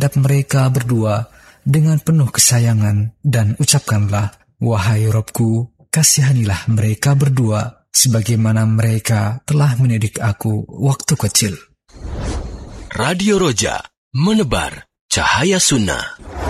terhadap mereka berdua dengan penuh kesayangan dan ucapkanlah, "Wahai Robku, kasihanilah mereka berdua sebagaimana mereka telah mendidik aku waktu kecil." Radio Roja, menebar cahaya sunnah.